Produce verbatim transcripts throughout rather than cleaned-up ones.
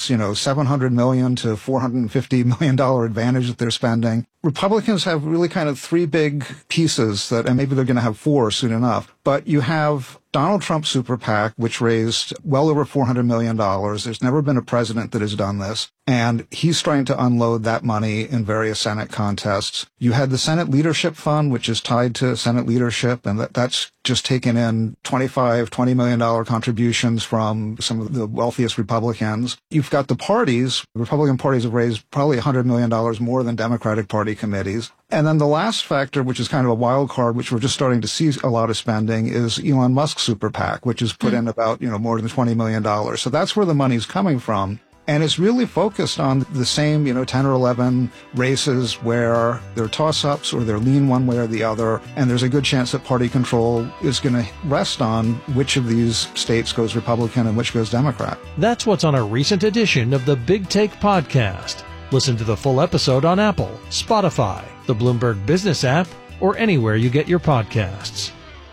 this, you know, seven hundred million dollars to four hundred fifty million dollars advantage that they're spending. Republicans have really kind of three big pieces that, and maybe they're going to have four soon enough, but you have Donald Trump's super PAC, which raised well over four hundred million dollars. There's never been a president that has done this. And he's trying to unload that money in various Senate contests. You had the Senate Leadership Fund, which is tied to Senate leadership, and that, that's just taken in twenty-five, twenty million dollars contributions from some of the wealthiest Republicans. You've got the parties. The Republican parties have raised probably one hundred million dollars more than Democratic Party committees. And then the last factor, which is kind of a wild card, which we're just starting to see a lot of spending, is Elon Musk's super PAC, which has put mm. in about, you know, more than twenty million dollars. So that's where the money's coming from. And it's really focused on the same, you know, ten or eleven races where they're toss-ups or they're lean one way or the other. And there's a good chance that party control is going to rest on which of these states goes Republican and which goes Democrat. That's what's on a recent edition of the Big Take podcast. Listen to the full episode on Apple, Spotify, the Bloomberg Business app, or anywhere you get your podcasts.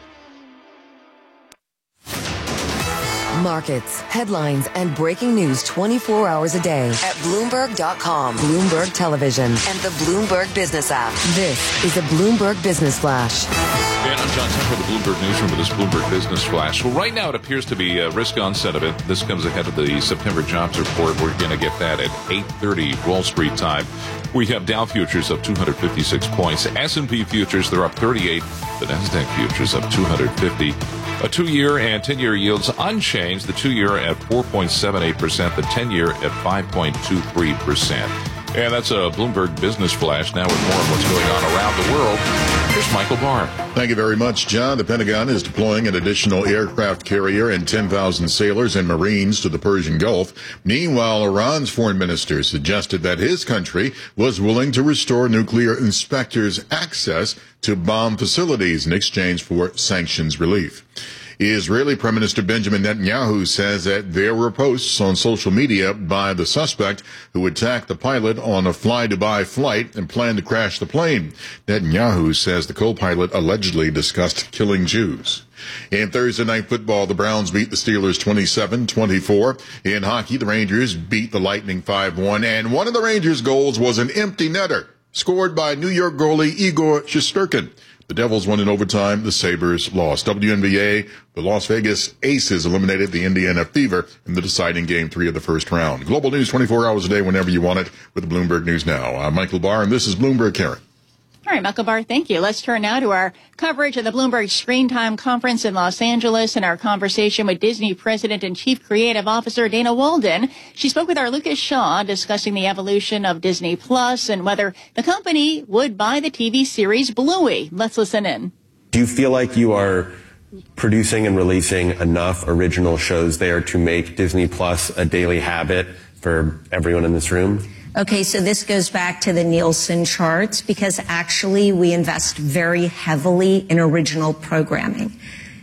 Markets, headlines, and breaking news twenty-four hours a day at Bloomberg dot com, Bloomberg Television, and the Bloomberg Business app. This is a Bloomberg Business Flash. And I'm John Temple, the Bloomberg Newsroom with this Bloomberg Business Flash. Well, right now it appears to be a risk-on sentiment. This comes ahead of the September jobs report. We're going to get that at eight thirty Wall Street time. We have Dow futures up two hundred fifty-six points. S and P futures, they're up thirty-eight. The NASDAQ futures up two hundred fifty. A two-year and ten-year yields unchanged. The two-year at four point seven eight percent. The ten-year at five point two three percent. And that's a Bloomberg Business Flash. Now with more of what's going on around the world, here's Michael Barr. Thank you very much, John. The Pentagon is deploying an additional aircraft carrier and ten thousand sailors and Marines to the Persian Gulf. Meanwhile, Iran's foreign minister suggested that his country was willing to restore nuclear inspectors' access to bomb facilities in exchange for sanctions relief. Israeli Prime Minister Benjamin Netanyahu says that there were posts on social media by the suspect who attacked the pilot on a fly-Dubai flight and planned to crash the plane. Netanyahu says the co-pilot allegedly discussed killing Jews. In Thursday Night Football, the Browns beat the Steelers twenty-seven twenty-four. In hockey, the Rangers beat the Lightning five one, and one of the Rangers' goals was an empty netter scored by New York goalie Igor Shesterkin. The Devils won in overtime. The Sabres lost. W N B A, the Las Vegas Aces eliminated the Indiana Fever in the deciding game three of the first round. Global news twenty-four hours a day whenever you want it with Bloomberg News Now. I'm Michael Barr, and this is Bloomberg Karen. All right, Michael Barr, thank you. Let's turn now to our coverage of the Bloomberg Screen Time Conference in Los Angeles and our conversation with Disney President and Chief Creative Officer Dana Walden. She spoke with our Lucas Shaw discussing the evolution of Disney Plus and whether the company would buy the T V series Bluey. Let's listen in. Do you feel like you are producing and releasing enough original shows there to make Disney Plus a daily habit for everyone in this room? Okay, so this goes back to the Nielsen charts because actually we invest very heavily in original programming.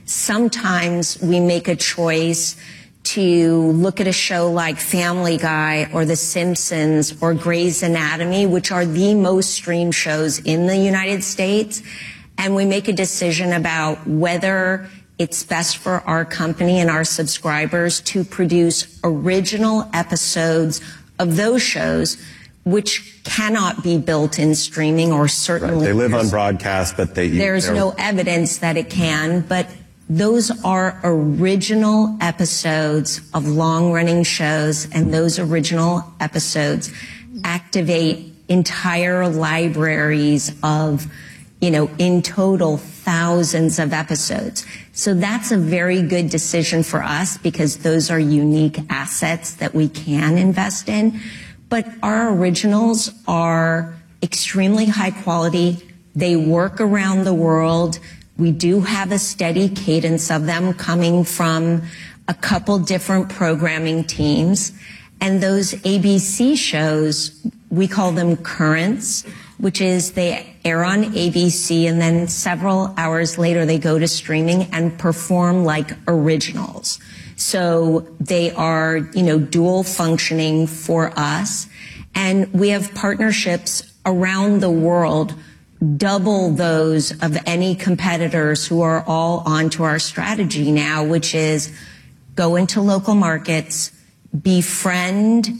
Sometimes we make a choice to look at a show like Family Guy or The Simpsons or Grey's Anatomy, which are the most streamed shows in the United States, and we make a decision about whether it's best for our company and our subscribers to produce original episodes of those shows, which cannot be built in streaming or certainly. Right. They live on broadcast, but they. There's no evidence that it can, but those are original episodes of long-running shows, and those original episodes activate entire libraries of, you know, in total thousands of episodes. So that's a very good decision for us because those are unique assets that we can invest in. But our originals are extremely high quality. They work around the world. We do have a steady cadence of them coming from a couple different programming teams. And those A B C shows, we call them currents, which is they air on A B C and then several hours later they go to streaming and perform like originals. So they are, you know, dual functioning for us. And we have partnerships around the world, double those of any competitors who are all onto our strategy now, which is go into local markets, befriend